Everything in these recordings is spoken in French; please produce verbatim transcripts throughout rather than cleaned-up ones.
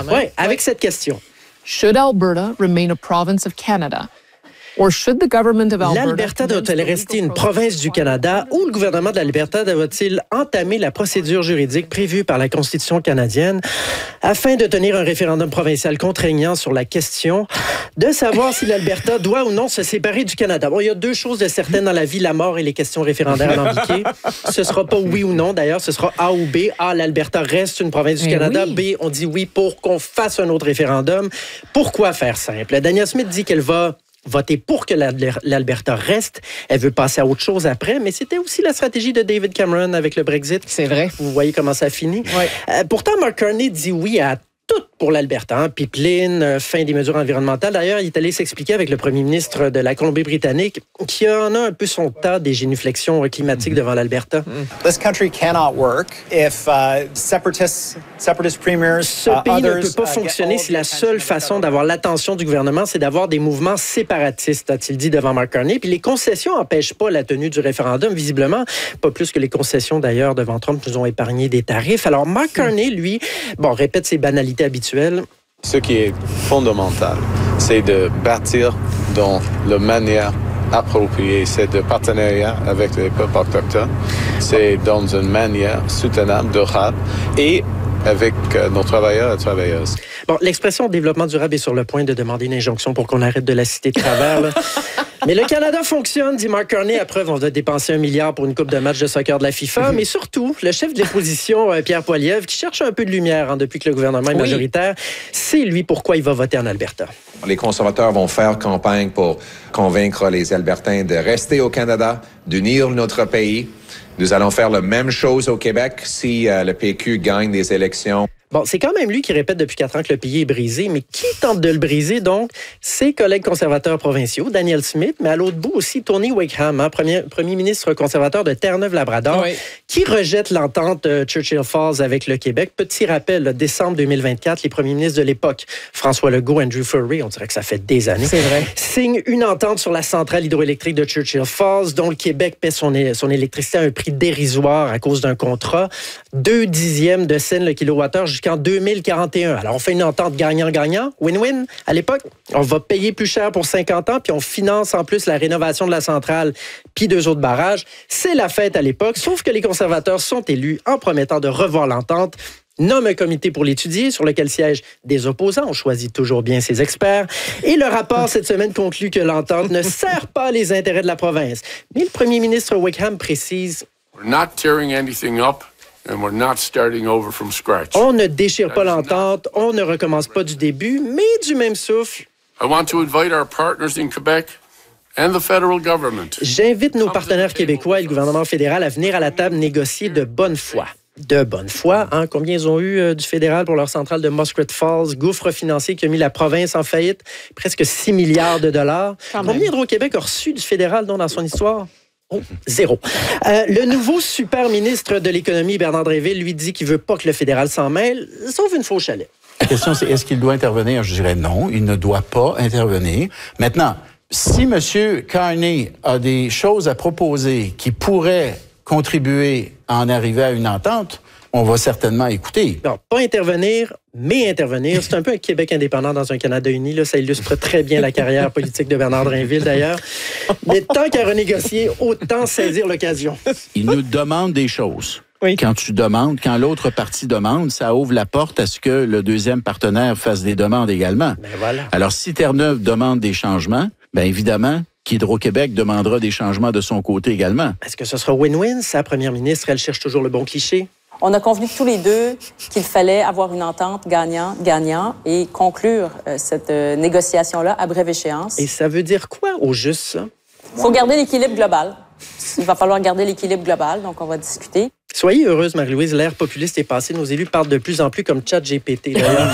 quand même. Oui, avec cette question. Should Alberta remain a province of Canada? Or should the government of Alberta... L'Alberta doit-elle rester une province du Canada ou le gouvernement de l'Alberta doit-il entamer la procédure juridique prévue par la Constitution canadienne afin de tenir un référendum provincial contraignant sur la question de savoir si l'Alberta doit ou non se séparer du Canada? Bon, il y a deux choses de certaines dans la vie, la mort et les questions référendaires alambiquées. Ce sera pas oui ou non, d'ailleurs, ce sera A ou B. A, l'Alberta reste une province du Mais Canada. oui. B, on dit oui pour qu'on fasse un autre référendum. Pourquoi faire simple? Danielle Smith dit qu'elle va voter pour que l'Alberta reste. Elle veut passer à autre chose après, mais c'était aussi la stratégie de David Cameron avec le Brexit. C'est vrai. Vous voyez comment ça finit. Ouais. Euh, pourtant, Mark Carney dit oui à tout pour l'Alberta. Hein? Pipeline, euh, fin des mesures environnementales. D'ailleurs, il est allé s'expliquer avec le premier ministre de la Colombie-Britannique qui en a un peu son tas des génuflexions climatiques devant l'Alberta. This country cannot work if uh, separatists, separatist premiers, Ce uh, pays others, ne peut pas uh, get fonctionner all si the la attention seule of the façon federal d'avoir l'attention du gouvernement, c'est d'avoir des mouvements séparatistes, a-t-il dit devant Mark Carney. Puis les concessions n'empêchent pas la tenue du référendum, visiblement. Pas plus que les concessions, d'ailleurs, devant Trump, nous ont épargné des tarifs. Alors, Mark Carney, lui, bon, répète ses banalités habituelles. Ce qui est fondamental, c'est de bâtir dans la manière appropriée. C'est de partenariat avec les peuples autochtones. C'est dans une manière soutenable, durable et avec euh, nos travailleurs et travailleuses. Bon, l'expression développement durable est sur le point de demander une injonction pour qu'on arrête de la citer de travers. Là. Mais le Canada fonctionne, dit Mark Carney. À preuve, on va dépenser un milliard pour une coupe de match de soccer de la FIFA. Mais surtout, le chef de l'opposition, Pierre Poilievre, qui cherche un peu de lumière hein, depuis que le gouvernement est majoritaire, c'est lui pourquoi il va voter en Alberta. Les conservateurs vont faire campagne pour convaincre les Albertains de rester au Canada, d'unir notre pays. Nous allons faire la même chose au Québec si euh, le P Q gagne des élections. Bon, c'est quand même lui qui répète depuis quatre ans que le pays est brisé, mais qui tente de le briser, donc? Ses collègues conservateurs provinciaux, Danielle Smith, mais à l'autre bout aussi, Tony Wakeham, hein, premier, premier ministre conservateur de Terre-Neuve-Labrador, oui. qui rejette l'entente euh, Churchill Falls avec le Québec. Petit rappel, là, décembre deux mille vingt-quatre, les premiers ministres de l'époque, François Legault, Andrew Furry, on dirait que ça fait des années, c'est vrai. signent une entente sur la centrale hydroélectrique de Churchill Falls, dont le Québec paie son, son électricité à un prix dérisoire à cause d'un contrat, deux dixièmes de cents le kilowattheure jusqu'en deux mille quarante et un. Alors, on fait une entente gagnant-gagnant, win-win. À l'époque, on va payer plus cher pour cinquante ans, puis on finance en plus la rénovation de la centrale, puis deux autres barrages. C'est la fête à l'époque, sauf que les conservateurs sont élus en promettant de revoir l'entente, nomme un comité pour l'étudier sur lequel siègent des opposants. On choisit toujours bien ses experts. Et le rapport cette semaine conclut que l'entente ne sert pas les intérêts de la province. Mais le premier ministre Wakeham précise... We're not tearing anything up. And we're not starting over from scratch. On ne déchire pas l'entente, on ne recommence pas du début, mais du même souffle. I want to invite our partners in Quebec and the federal government. J'invite nos partenaires québécois et le gouvernement fédéral à venir à la table négocier de bonne foi. De bonne foi, hein? Combien ils ont eu euh, du fédéral pour leur centrale de Muskrat Falls, gouffre financier qui a mis la province en faillite, presque six milliards de dollars. Quand Combien Hydro-Québec a reçu du fédéral donc, dans son histoire? Oh, zéro. Euh, le nouveau super ministre de l'économie, Bernard Drinville, lui dit qu'il veut pas que le fédéral s'en mêle, sauf une fois au chalet. La question, c'est est-ce qu'il doit intervenir? Je dirais non, il ne doit pas intervenir. Maintenant, si M. Carney a des choses à proposer qui pourraient contribuer à en arriver à une entente, on va certainement écouter. Non, pas intervenir, mais intervenir. C'est un peu un Québec indépendant dans un Canada uni. Là. Ça illustre très bien la carrière politique de Bernard Drinville, d'ailleurs. Mais tant qu'à renégocier, autant saisir l'occasion. Il nous demande des choses. Oui. Quand tu demandes, quand l'autre partie demande, ça ouvre la porte à ce que le deuxième partenaire fasse des demandes également. Ben voilà. Alors, si Terre-Neuve demande des changements, bien évidemment qu'Hydro-Québec demandera des changements de son côté également. Est-ce que ce sera win-win? Sa première ministre, elle cherche toujours le bon cliché. On a convenu tous les deux qu'il fallait avoir une entente gagnant-gagnant et conclure euh, cette euh, négociation-là à brève échéance. Et ça veut dire quoi, au juste, ça? Il faut garder l'équilibre global. Il va falloir garder l'équilibre global, donc on va discuter. Soyez heureuse, Marie-Louise, l'ère populiste est passée. Nos élus parlent de plus en plus comme ChatGPT, d'ailleurs.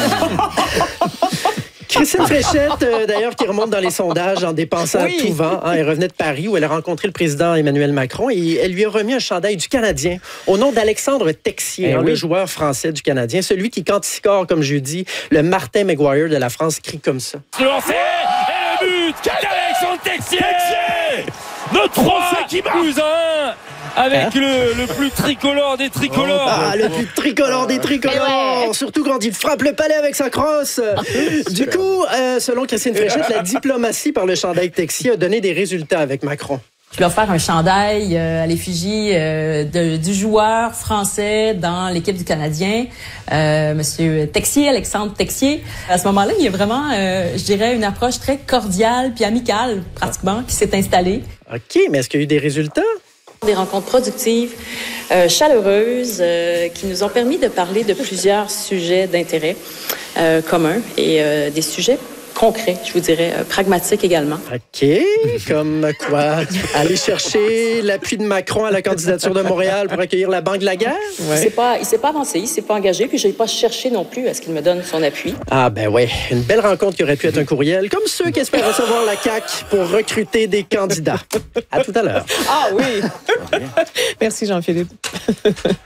Christine Fréchette, euh, d'ailleurs, qui remonte dans les sondages en dépensant oui. à tout vent. Hein, elle revenait de Paris où elle a rencontré le président Emmanuel Macron et elle lui a remis un chandail du Canadien au nom d'Alexandre Texier, eh hein, oui. le joueur français du Canadien. Celui qui, quand il score, comme je dis, le Martin McGuire de la France crie comme ça. C'est lancé et le but d'Alexandre Texier, Texier. De trois buts à un avec Hein? le, le plus tricolore des tricolores. Ah, le plus tricolore des tricolores! Surtout quand il frappe le palais avec sa crosse! Du coup, euh, selon Christine Fréchette, la diplomatie par le chandail Texier a donné des résultats avec Macron. Je lui ai offert un chandail euh, à l'effigie euh, de- du joueur français dans l'équipe du Canadien, euh, Monsieur Texier, Alexandre Texier. À ce moment-là, il y a vraiment, euh, je dirais, une approche très cordiale puis amicale, pratiquement, qui s'est installée. OK, mais est-ce qu'il y a eu des résultats? Des rencontres productives, euh, chaleureuses, euh, qui nous ont permis de parler de plusieurs sujets d'intérêt euh, communs et euh, des sujets concrets, je vous dirais, euh, pragmatiques également. OK, comme quoi? Aller chercher l'appui de Macron à la candidature de Montréal pour accueillir la Banque de la guerre? Il s'est pas, il s'est pas avancé, il s'est pas engagé, puis je n'ai pas cherché non plus à ce qu'il me donne son appui. Ah ben ouais, une belle rencontre qui aurait pu être un courriel, comme ceux qui espèrent recevoir la C A Q pour recruter des candidats. À tout à l'heure. Ah oui! Merci, Jean-Philippe.